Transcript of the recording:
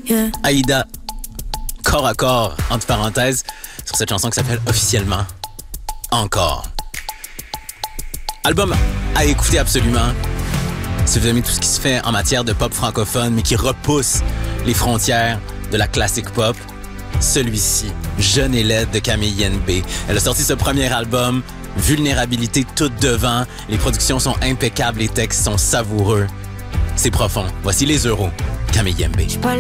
Aïda, corps à corps, entre parenthèses, sur cette chanson qui s'appelle officiellement Encore. Album à écouter absolument. Si vous aimez tout ce qui se fait en matière de pop francophone, mais qui repousse les frontières de la classique pop, celui-ci, Jeune et laide de Camille Yenbe. Elle a sorti ce premier album, Vulnérabilité toute devant. Les productions sont impeccables, les textes sont savoureux. C'est profond. Voici Les Euros, Camille Yenbe.